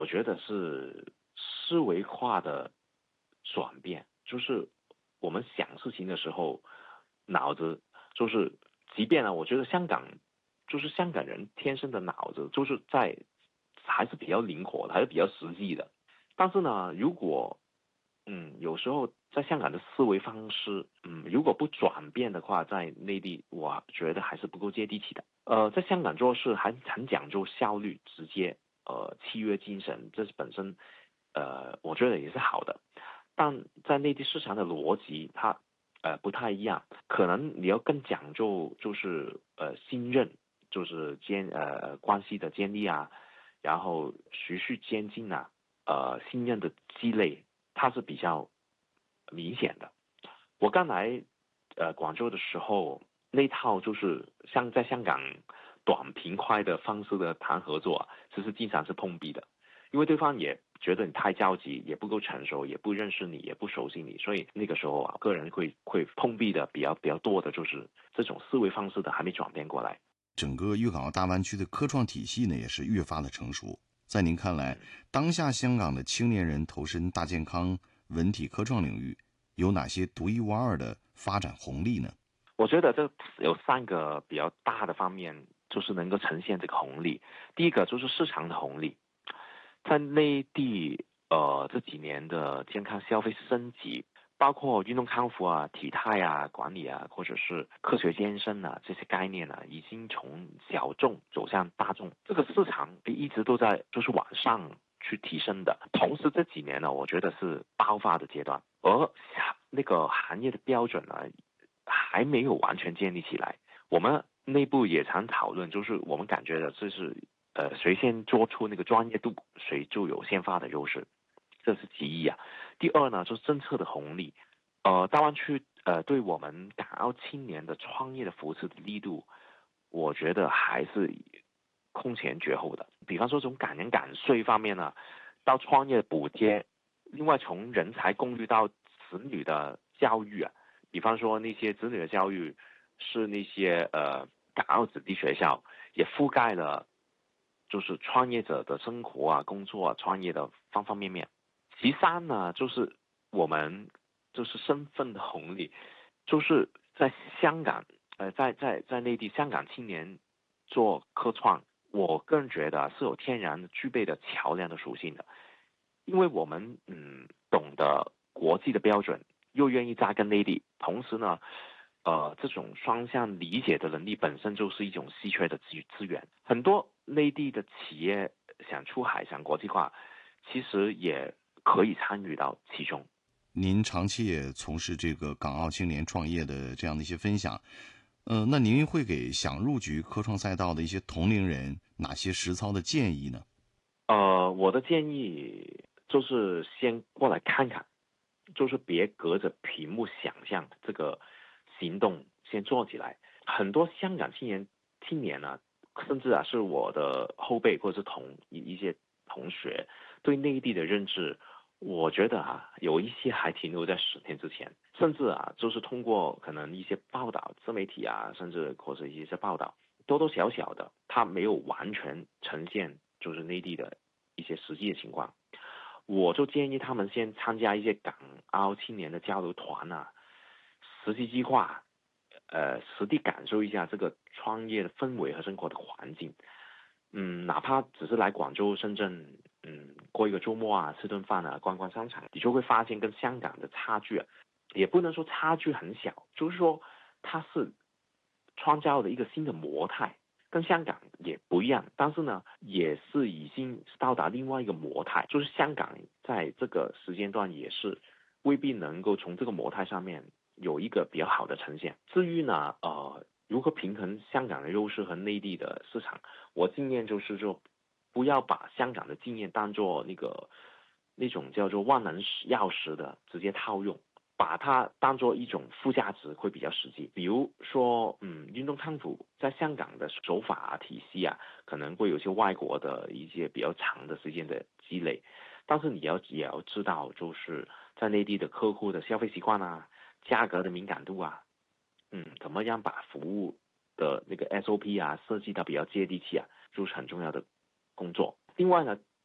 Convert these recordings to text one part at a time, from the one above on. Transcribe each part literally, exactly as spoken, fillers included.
我觉得是思维化的转变，就是我们想事情的时候，脑子就是，即便呢，我觉得香港就是香港人天生的脑子就是在还是比较灵活的，还是比较实际的。但是呢，如果嗯有时候在香港的思维方式，嗯如果不转变的话，在内地我觉得还是不够接地气的。呃，在香港做事还很讲究效率、直接，呃，契约精神，这是本身，呃，我觉得也是好的。但在内地市场的逻辑，它呃不太一样，可能你要更讲究，就是呃信任，就是建呃关系的建立啊，然后循序渐进啊，呃信任的积累，它是比较明显的。我刚来呃广州的时候，那套就是像在香港短平快的方式的谈合作啊，其实经常是碰壁的，因为对方也觉得你太着急，也不够成熟，也不认识你，也不熟悉你，所以那个时候啊，个人会会碰壁的比较比较多的就是这种思维方式的还没转变过来。 整个粤港澳大湾区的科创体系呢，也是越发的成熟。在您看来，当下香港的青年人投身大健康、文体科创领域，有哪些独一无二的发展红利呢？ 我觉得这有三个比较大的方面，就是能够呈现这个红利。第一个就是市场的红利，在内地呃这几年的健康消费升级，包括运动康复啊、体态啊、管理啊，或者是科学健身啊这些概念呢、啊，已经从小众走向大众，这个市场一直都在就是往上去提升的。同时这几年呢，我觉得是爆发的阶段，而那个行业的标准呢，还没有完全建立起来。我们内部也常讨论，就是我们感觉的这是呃，谁先做出那个专业度，谁就有先发的优势，这是其一啊。第二呢，就是政策的红利，呃，大湾区呃对我们港澳青年的创业的扶持的力度，我觉得还是空前绝后的。比方说从港人港税方面呢，到创业补贴，另外从人才供应到子女的教育啊，比方说那些子女的教育是那些呃港澳子弟学校，也覆盖了就是创业者的生活啊、工作啊、创业的方方面面。其三呢，就是我们就是身份的红利，就是在香港，呃，在在在内地，香港青年做科创，我个人觉得是有天然具备的桥梁的属性的，因为我们嗯懂得国际的标准，又愿意扎根内地，同时呢，呃，这种双向理解的能力本身就是一种稀缺的资资源。很多内地的企业想出海、想国际化，其实也可以参与到其中。 您长期也从事这个港澳青年创业的这样的一些分享，呃，那您会给想入局科创赛道的一些同龄人哪些实操的建议呢？ 呃，我的建议就是先过来看看，就是别隔着屏幕想象，这个行动先做起来。很多香港青年青年呢、甚至啊是我的后辈或者是同一一些同学，对内地的认知，我觉得啊有一些还停留在十年之前，甚至啊就是通过可能一些报道、自媒体啊，甚至或者一些报道，多多少少的，它没有完全呈现就是内地的一些实际的情况。我就建议他们先参加一些港澳青年的交流团啊，实际计划，呃，实地感受一下这个创业的氛围和生活的环境。嗯，哪怕只是来广州、深圳，嗯，过一个周末啊，吃顿饭啊，逛逛商场，你就会发现跟香港的差距啊，也不能说差距很小，就是说它是创造了一个新的模态，跟香港也不一样，但是呢，也是已经到达另外一个模态，就是香港在这个时间段也是未必能够从这个模态上面有一个比较好的呈现。至于呢，呃，如何平衡香港的优势和内地的市场，我经验就是说，不要把香港的经验当做那个那种叫做万能钥匙的直接套用。把它当做一种附加值会比较实际。比如说，嗯，运动康复在香港的手法啊、体系啊，可能会有些外国的一些比较长的时间的积累，但是你要也要知道，就是在内地的客户的消费习惯啊、价格的敏感度啊，嗯，怎么样把服务的那个 S O P 啊设计到比较接地气啊，就是很重要的工作。另外呢，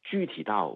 具体到